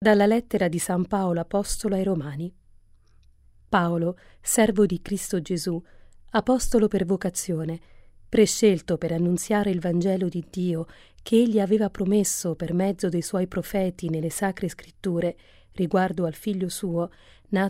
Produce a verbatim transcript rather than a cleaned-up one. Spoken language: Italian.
Dalla lettera di San Paolo Apostolo ai Romani. Paolo, servo di Cristo Gesù, apostolo per vocazione, prescelto per annunziare il Vangelo di Dio che egli aveva promesso per mezzo dei suoi profeti nelle sacre scritture riguardo al figlio suo, nato